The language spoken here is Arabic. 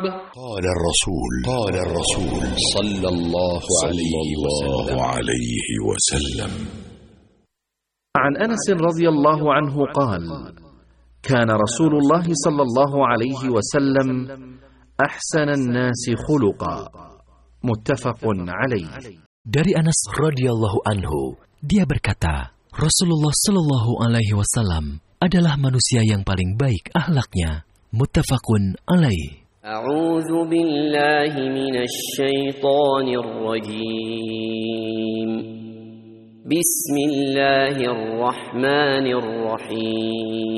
قال الرسول صلى الله عليه وسلم. عن أنس رضي الله عنه قال: كان رسول الله صلى الله عليه وسلم أحسن الناس خلقا. متفق عليه. Dari Anas radhiyallahu anhu, dia berkata, Rasulullah sallallahu alaihi wasallam adalah manusia yang paling baik akhlaknya. Muttafaqun alaih. A'udzu billahi minasy syaithanir rajim. Bismillahirrahmanirrahim.